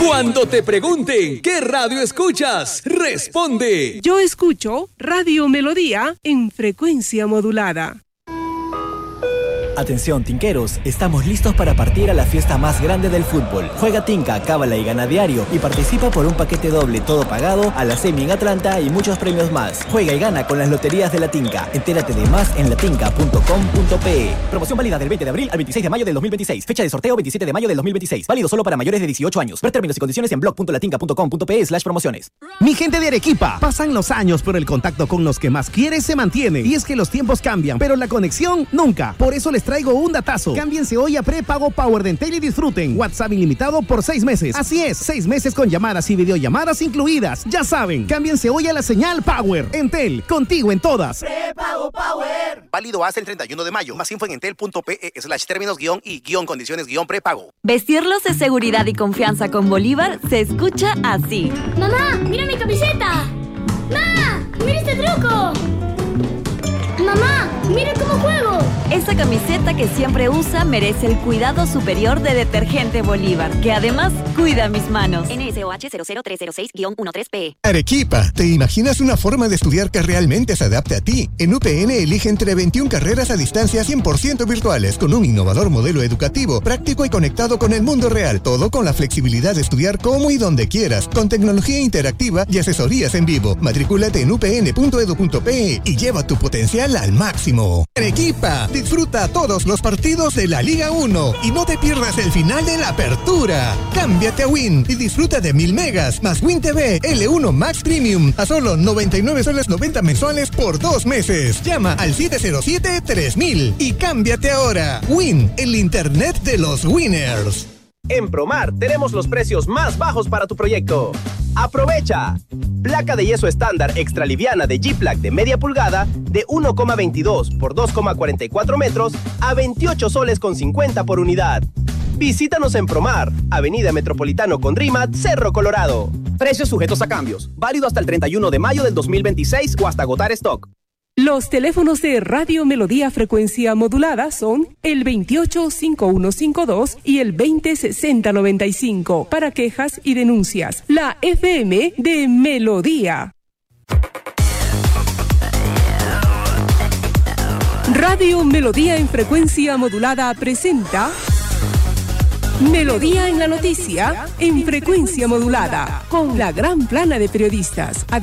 Cuando te pregunten ¿qué radio escuchas? Responde. Yo escucho Radio Melodía en frecuencia modulada. Atención, tinqueros, estamos listos para partir a la fiesta más grande del fútbol. Juega Tinca, cábala y gana diario y participa por un paquete doble todo pagado a la semi en Atlanta y muchos premios más. Juega y gana con las loterías de la Tinca. Entérate de más en latinca.com.pe. Promoción válida del 20 de abril al 26 de mayo del 2026. Fecha de sorteo 27 de mayo del 2026. Válido solo para mayores de 18 años. Ver términos y condiciones en blog.latinca.com.pe/promociones. Mi gente de Arequipa, pasan los años, pero el contacto con los que más quieres se mantiene. Y es que los tiempos cambian, pero la conexión nunca. Por eso les traigo un datazo. Cámbiense hoy a prepago Power de Entel y disfruten WhatsApp ilimitado por 6 meses. Así es, 6 meses con llamadas y videollamadas incluidas. Ya saben, cámbiense hoy a la señal Power. Entel, contigo en todas. Prepago Power. Válido hasta el 31 de mayo. Más info en entel.pe/términos-y condiciones-prepago. Vestirlos de seguridad y confianza con Bolívar se escucha así. ¡Mamá, mira mi camiseta! ¡Ma! ¡Mira este truco! ¡Mamá, mira cómo juego! Esa camiseta que siempre usa merece el cuidado superior de Detergente Bolívar, que además cuida mis manos. NSOH 00306-13P. Arequipa, ¿te imaginas una forma de estudiar que realmente se adapte a ti? En UPN elige entre 21 carreras a distancia 100% virtuales, con un innovador modelo educativo, práctico y conectado con el mundo real. Todo con la flexibilidad de estudiar como y donde quieras, con tecnología interactiva y asesorías en vivo. Matricúlate en upn.edu.pe y lleva tu potencial al máximo. Arequipa, disfruta todos los partidos de la Liga 1 y no te pierdas el final de la apertura. Cámbiate a Win y disfruta de 1000 megas más Win TV L1 Max Premium a solo 99 soles 90 mensuales por 2 meses. Llama al 707-3000 y cámbiate ahora. Win, el internet de los winners. En Promar tenemos los precios más bajos para tu proyecto. ¡Aprovecha! Placa de yeso estándar extra liviana de G-Plaque de media pulgada de 1,22 por 2,44 metros a 28 soles con 50 por unidad. Visítanos en Promar, Avenida Metropolitano Condrimat, Cerro Colorado. Precios sujetos a cambios. Válido hasta el 31 de mayo del 2026 o hasta agotar stock. Los teléfonos de Radio Melodía frecuencia modulada son el 285152 y el 206095 para quejas y denuncias. La FM de Melodía. Radio Melodía en frecuencia modulada presenta Melodía en la noticia en frecuencia modulada con la gran plana de periodistas.